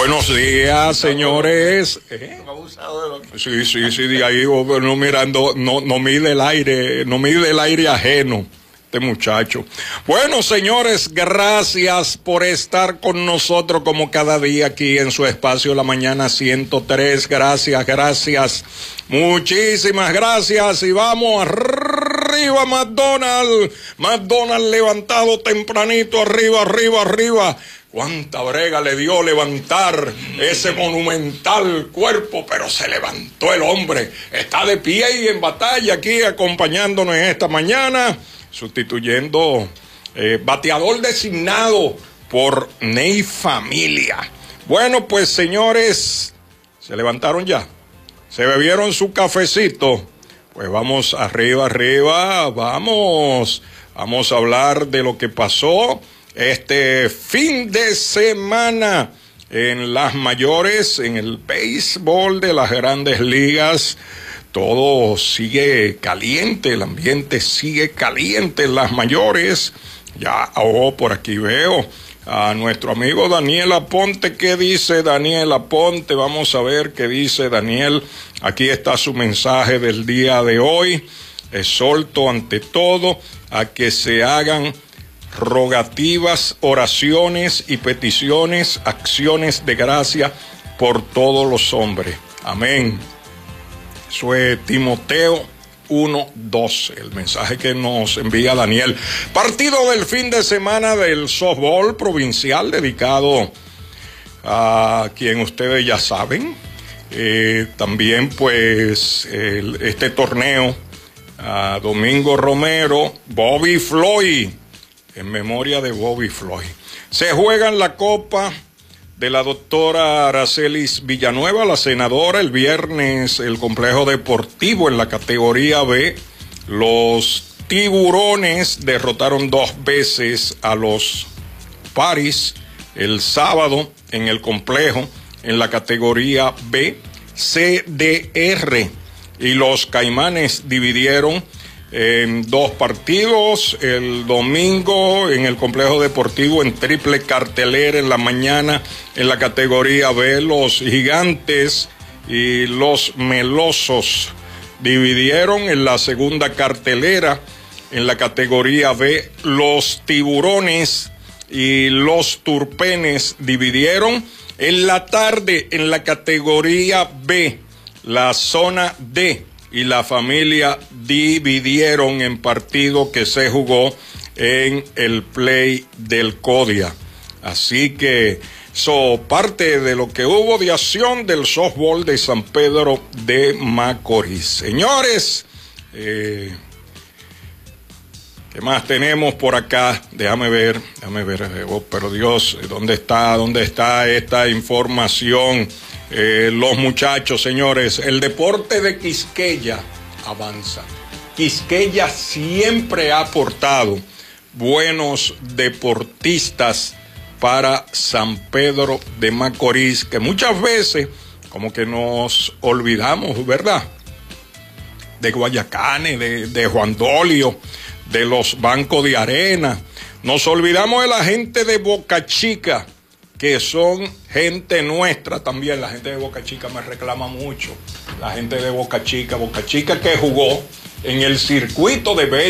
Buenos días, señores. Sí, de ahí no mirando, no mide el aire ajeno, este muchacho. Bueno, señores, gracias por estar con nosotros como cada día aquí en su espacio La Mañana 103. Gracias. Muchísimas gracias y vamos arriba, McDonald's levantado tempranito, arriba. Cuánta brega le dio levantar ese monumental cuerpo, pero se levantó el hombre. Está de pie y en batalla aquí acompañándonos en esta mañana, sustituyendo bateador designado por Ney Familia. Bueno, pues señores, se levantaron ya, se bebieron su cafecito. Pues vamos arriba, vamos a hablar de lo que pasó este fin de semana en las mayores, en el béisbol de las grandes ligas. Todo sigue caliente, el ambiente sigue caliente en las mayores. Ya, por aquí veo a nuestro amigo Daniel Aponte. ¿Qué dice Daniel Aponte? Vamos a ver qué dice Daniel. Aquí está su mensaje del día de hoy. Exhorto ante todo a que se hagan rogativas, oraciones y peticiones, acciones de gracia por todos los hombres. Amén. Eso es Timoteo 1:12, el mensaje que nos envía Daniel. Partido del fin de semana del softball provincial dedicado a quien ustedes ya saben. También pues este torneo a Domingo Romero, Bobby Floyd, en memoria de Bobby Floyd. Se juega en la Copa de la doctora Aracelis Villanueva, la senadora, el viernes, el complejo deportivo en la categoría B. Los Tiburones derrotaron 2 veces a los Paris el sábado en el complejo en la categoría B, CDR, y los Caimanes dividieron en 2 partidos, el domingo en el complejo deportivo en triple cartelera en la mañana en la categoría B. Los Gigantes y los Melosos dividieron en la segunda cartelera en la categoría B. Los Tiburones y los Turpenes dividieron en la tarde en la categoría B. La zona D y la familia dividieron en partido que se jugó en el play del Codia. Así que eso parte de lo que hubo de acción del softball de San Pedro de Macorís. Señores, ¿qué más tenemos por acá? Déjame ver, pero Dios, ¿dónde está esta información? Los muchachos, señores, el deporte de Quisqueya avanza. Quisqueya siempre ha aportado buenos deportistas para San Pedro de Macorís, que muchas veces como que nos olvidamos, ¿verdad? De Guayacane, de Juan Dolio, de los bancos de arena. Nos olvidamos de la gente de Boca Chica, que son gente nuestra también. La gente de Boca Chica me reclama mucho. La gente de Boca Chica que jugó en el circuito de béisbol